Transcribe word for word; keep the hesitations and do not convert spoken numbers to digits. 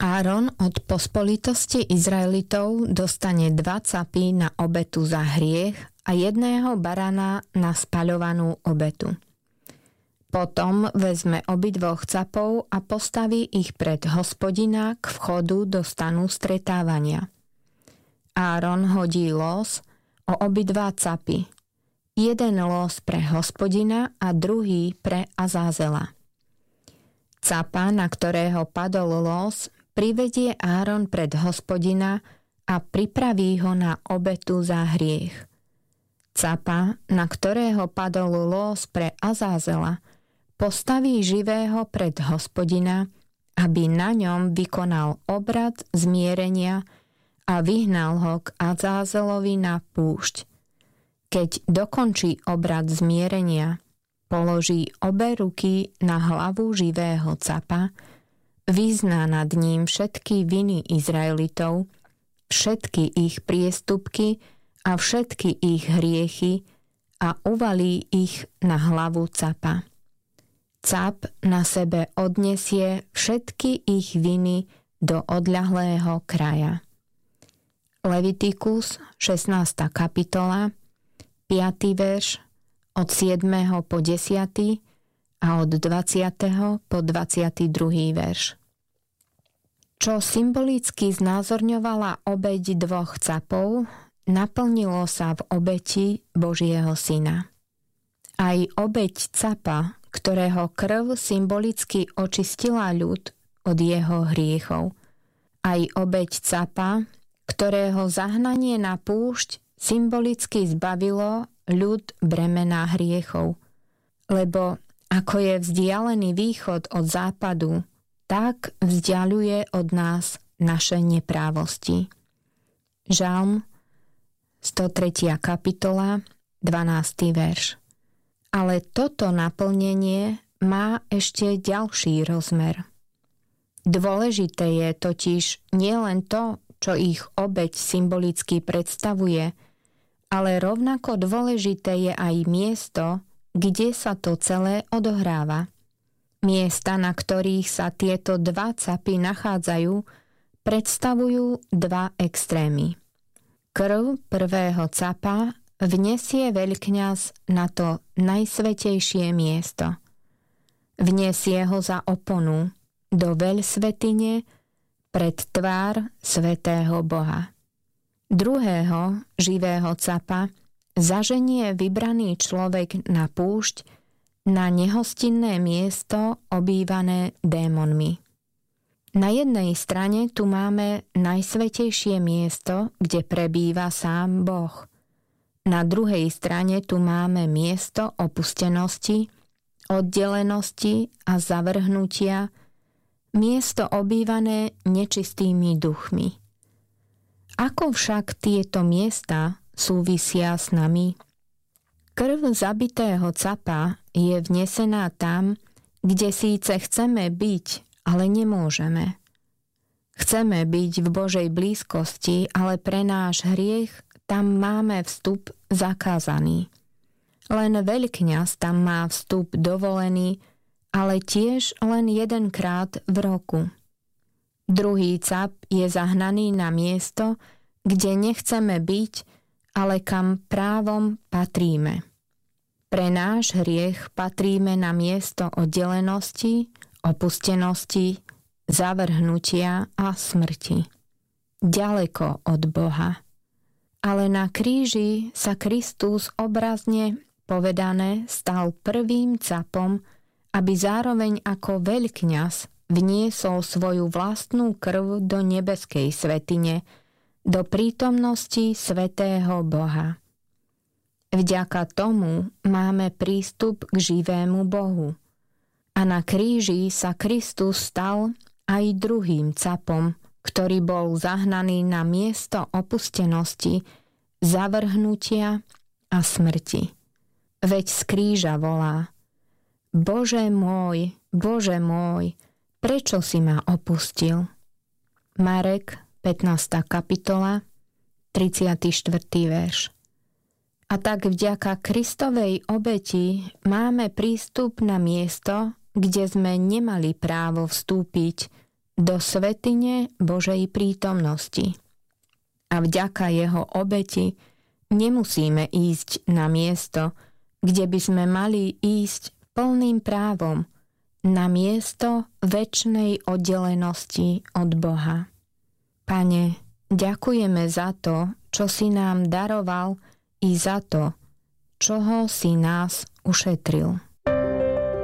Áron od pospolitosti Izraelitov dostane dva capy na obetu za hriech a jedného barana na spaľovanú obetu. Potom vezme obidvoch capov a postaví ich pred Hospodina k vchodu do stanu stretávania. Áron hodí los o obidva capy. Jeden los pre Hospodina a druhý pre Azázela. Capa, na ktorého padol los, privedie Áron pred Hospodina a pripraví ho na obetu za hriech. Capa, na ktorého padol los pre Azázela, postaví živého pred Hospodina, aby na ňom vykonal obrad zmierenia a vyhnal ho k Azázelovi na púšť. Keď dokončí obrad zmierenia, položí obe ruky na hlavu živého capa, vyzná nad ním všetky viny Izraelitov, všetky ich priestupky a všetky ich hriechy a uvalí ich na hlavu capa. Cap na sebe odnesie všetky ich viny do odľahlého kraja. Levitikus, šestnásta kapitola, piaty verš, od siedmeho po desiaty a od dvadsiateho po dvadsiaty druhý verš. Čo symbolicky znázorňovala obeť dvoch capov, naplnilo sa v obeti Božieho syna. Aj obeť capa, ktorého krv symbolicky očistila ľud od jeho hriechov. Aj obeť capa, ktorého zahnanie na púšť symbolicky zbavilo ľud bremena hriechov. Lebo ako je vzdialený východ od západu, tak vzdialuje od nás naše neprávosti. Žalm, stotretia kapitola, dvanásty verš. Ale toto naplnenie má ešte ďalší rozmer. Dôležité je totiž nielen to, čo ich obeť symbolicky predstavuje, ale rovnako dôležité je aj miesto, kde sa to celé odohráva. Miesta, na ktorých sa tieto dva capy nachádzajú, predstavujú dva extrémy. Krv prvého capa vnesie veľkňaz na to najsvätejšie miesto. Vnesie ho za oponu do veľsvätyne pred tvár svätého Boha. Druhého živého capa zaženie vybraný človek na púšť na nehostinné miesto obývané démonmi. Na jednej strane tu máme najsvätejšie miesto, kde prebýva sám Boh. Na druhej strane tu máme miesto opustenosti, oddelenosti a zavrhnutia, miesto obývané nečistými duchmi. Ako však tieto miesta súvisia s nami? Krv zabitého capa je vnesená tam, kde síce chceme byť, ale nemôžeme. Chceme byť v Božej blízkosti, ale pre náš hriech tam máme vstup zakázaný. Len veľkňaz tam má vstup dovolený, ale tiež len jedenkrát v roku. Druhý cap je zahnaný na miesto, kde nechceme byť, ale kam právom patríme. Pre náš hriech patríme na miesto oddelenosti, opustenosti, zavrhnutia a smrti. Ďaleko od Boha. Ale na kríži sa Kristus obrazne povedané stal prvým capom, aby zároveň ako veľkňaz vniesol svoju vlastnú krv do nebeskej svätyne, do prítomnosti svätého Boha. Vďaka tomu máme prístup k živému Bohu. A na kríži sa Kristus stal aj druhým capom, ktorý bol zahnaný na miesto opustenosti, zavrhnutia a smrti. Veď z kríža volá: Bože môj, Bože môj, prečo si ma opustil? Marek, pätnásta kapitola, tridsiaty štvrtý verš. A tak vďaka Kristovej obeti máme prístup na miesto, kde sme nemali právo vstúpiť, do svätyne Božej prítomnosti. A vďaka jeho obeti nemusíme ísť na miesto, kde by sme mali ísť plným právom, na miesto večnej oddelenosti od Boha. Pane, ďakujeme za to, čo si nám daroval, i za to, čoho si nás ušetril.